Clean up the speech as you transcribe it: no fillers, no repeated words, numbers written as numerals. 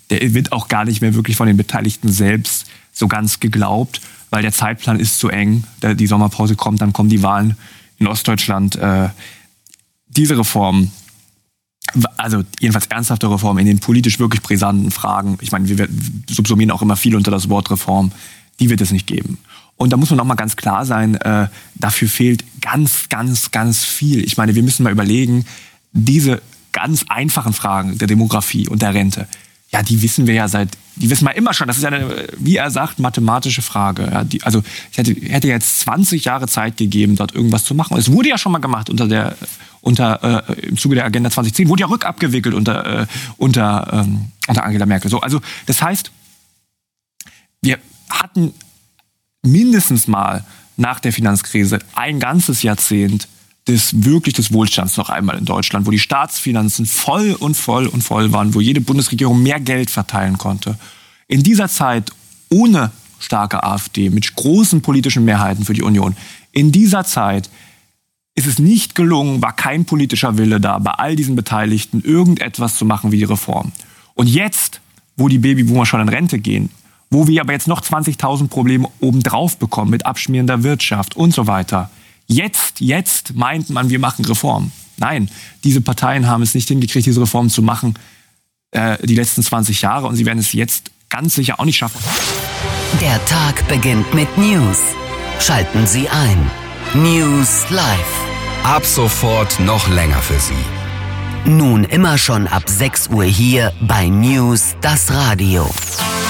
der wird auch gar nicht mehr wirklich von den Beteiligten selbst so ganz geglaubt, weil der Zeitplan ist zu eng. Die Sommerpause kommt, dann kommen die Wahlen in Ostdeutschland. Diese Reform, also jedenfalls ernsthafte Reform in den politisch wirklich brisanten Fragen, ich meine, wir subsumieren auch immer viel unter das Wort Reform, die wird es nicht geben. Und da muss man auch mal ganz klar sein, dafür fehlt ganz, ganz, ganz viel. Ich meine, wir müssen mal überlegen, diese ganz einfachen Fragen der Demografie und der Rente, ja, die wissen wir immer schon. Das ist eine, wie er sagt, mathematische Frage. Ja, ich hätte jetzt 20 Jahre Zeit gegeben, dort irgendwas zu machen. Es wurde ja schon mal gemacht im Zuge der Agenda 2010, wurde ja rückabgewickelt unter Angela Merkel. So, also das heißt, wir hatten mindestens mal nach der Finanzkrise ein ganzes Jahrzehnt des Wohlstands noch einmal in Deutschland, wo die Staatsfinanzen voll waren, wo jede Bundesregierung mehr Geld verteilen konnte. In dieser Zeit ohne starke AfD, mit großen politischen Mehrheiten für die Union, in dieser Zeit ist es nicht gelungen, war kein politischer Wille da, bei all diesen Beteiligten irgendetwas zu machen wie die Reform. Und jetzt, wo die Babyboomer schon in Rente gehen, wo wir aber jetzt noch 20.000 Probleme obendrauf bekommen mit abschmierender Wirtschaft und so weiter, Jetzt meint man, wir machen Reform. Nein, diese Parteien haben es nicht hingekriegt, diese Reform zu machen, die letzten 20 Jahre. Und sie werden es jetzt ganz sicher auch nicht schaffen. Der Tag beginnt mit News. Schalten Sie ein. News Live. Ab sofort noch länger für Sie. Nun immer schon ab 6 Uhr hier bei News, das Radio.